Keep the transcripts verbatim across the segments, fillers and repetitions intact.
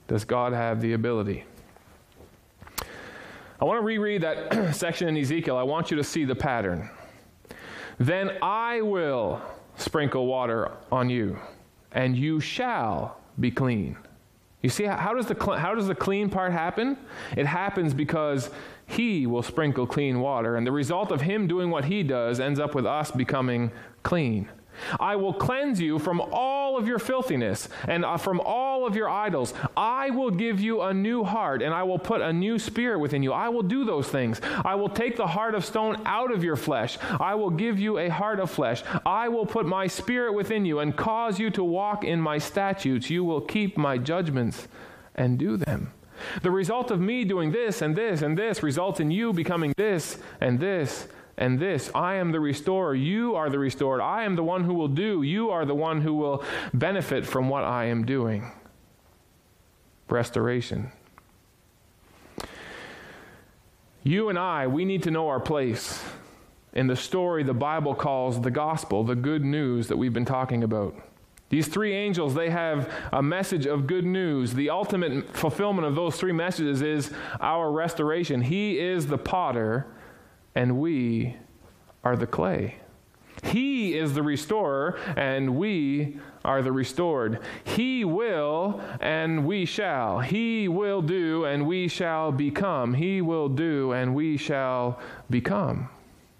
does God have the ability? I want to reread that section in Ezekiel. I want you to see the pattern. Then I will sprinkle water on you, and you shall be clean. You see, how does the how does the clean part happen? It happens because he will sprinkle clean water, and the result of him doing what he does ends up with us becoming clean. I will cleanse you from all of your filthiness and from all of your idols. I will give you a new heart, and I will put a new spirit within you. I will do those things. I will take the heart of stone out of your flesh. I will give you a heart of flesh. I will put my spirit within you and cause you to walk in my statutes. You will keep my judgments and do them. The result of me doing this and this and this results in you becoming this and this and this. I am the restorer. You are the restored. I am the one who will do. You are the one who will benefit from what I am doing. Restoration. You and I, we need to know our place in the story the Bible calls the gospel, the good news that we've been talking about. These three angels, they have a message of good news. The ultimate fulfillment of those three messages is our restoration. He is the potter, and we are the clay. He is the restorer, and we are the restored. He will, and we shall. He will do, and we shall become. He will do, and we shall become.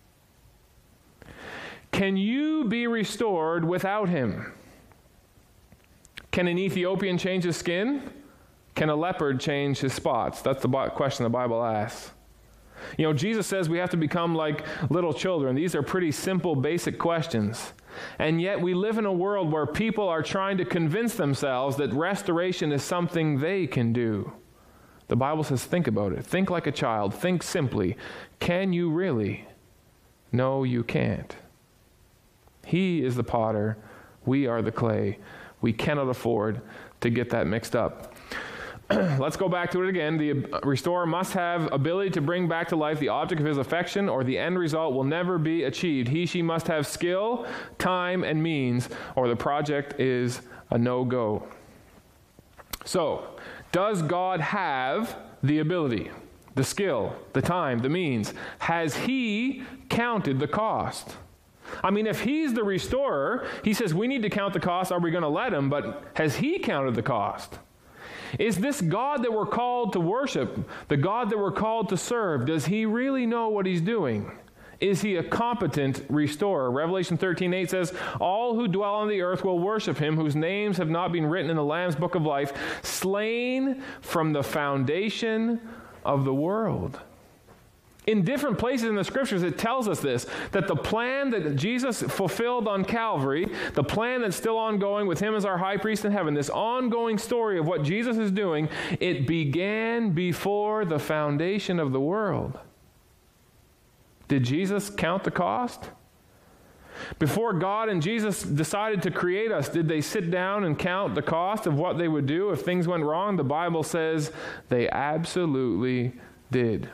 Can you be restored without him? Can an Ethiopian change his skin? Can a leopard change his spots? That's the question the Bible asks. You know, Jesus says we have to become like little children. These are pretty simple, basic questions. And yet we live in a world where people are trying to convince themselves that restoration is something they can do. The Bible says, think about it. Think like a child. Think simply. Can you really? No, you can't. He is the potter. We are the clay. We cannot afford to get that mixed up. Let's go back to it again. The restorer must have ability to bring back to life the object of his affection, or the end result will never be achieved. He, she must have skill, time, and means, or the project is a no-go. So, does God have the ability, the skill, the time, the means? Has he counted the cost? I mean, if he's the restorer, he says we need to count the cost. Are we going to let him? But has he counted the cost? Is this God that we're called to worship, the God that we're called to serve, does he really know what he's doing? Is he a competent restorer? Revelation thirteen eight says, all who dwell on the earth will worship him, whose names have not been written in the Lamb's book of life, slain from the foundation of the world. In different places in the scriptures, it tells us this, that the plan that Jesus fulfilled on Calvary, the plan that's still ongoing with him as our high priest in heaven, this ongoing story of what Jesus is doing, it began before the foundation of the world. Did Jesus count the cost? Before God and Jesus decided to create us, did they sit down and count the cost of what they would do if things went wrong? The Bible says they absolutely did.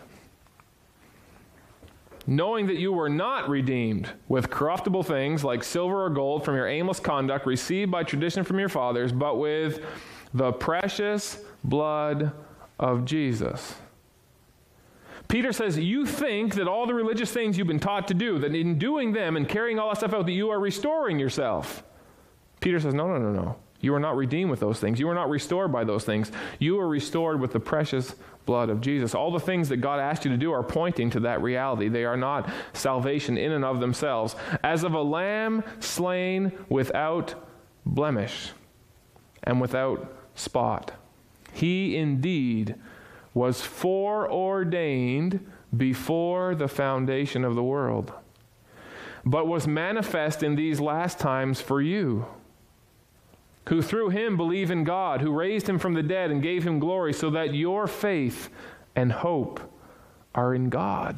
Knowing that you were not redeemed with corruptible things like silver or gold from your aimless conduct received by tradition from your fathers, but with the precious blood of Jesus. Peter says, you think that all the religious things you've been taught to do, that in doing them and carrying all that stuff out, that you are restoring yourself. Peter says, no, no, no, no. You are not redeemed with those things. You are not restored by those things. You are restored with the precious blood of Jesus. All the things that God asked you to do are pointing to that reality. They are not salvation in and of themselves. As of a lamb slain without blemish and without spot. He indeed was foreordained before the foundation of the world, but was manifest in these last times for you, who through him believe in God, who raised him from the dead and gave him glory, so that your faith and hope are in God.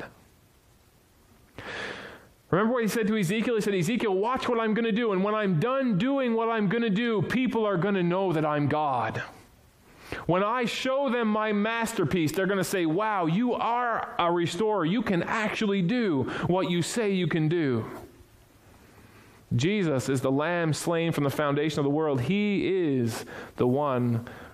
Remember what he said to Ezekiel? He said, Ezekiel, watch what I'm going to do, and when I'm done doing what I'm going to do, people are going to know that I'm God. When I show them my masterpiece, they're going to say, wow, you are a restorer. You can actually do what you say you can do. Jesus is the Lamb slain from the foundation of the world. He is the one